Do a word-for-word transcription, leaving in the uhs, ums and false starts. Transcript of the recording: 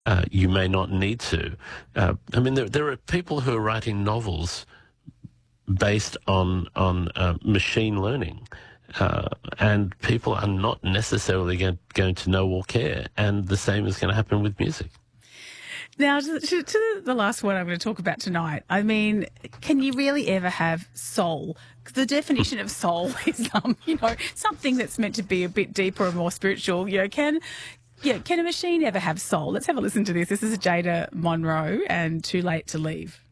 uh, you may not need to. Uh, I mean, there, there are people who are writing novels based on on uh, machine learning, uh, and people are not necessarily going, going to know or care. And the same is going to happen with music. Now, to, to, to the last one I'm going to talk about tonight, I mean, can you really ever have soul? The definition of soul is, um, you know, something that's meant to be a bit deeper and more spiritual. You know, can yeah, can a machine ever have soul? Let's have a listen to this. This is Jada Monroe and Too Late to Leave.